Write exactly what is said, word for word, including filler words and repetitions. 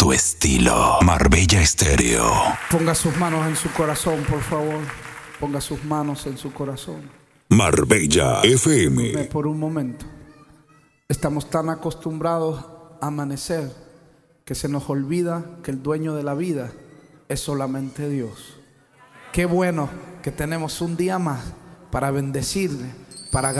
tu estilo. Marbella Estéreo. Ponga sus manos en su corazón, por favor. Ponga sus manos en su corazón. Marbella F M. Por un momento. Estamos tan acostumbrados a amanecer que se nos olvida que el dueño de la vida es solamente Dios. Qué bueno que tenemos un día más para bendecirle, para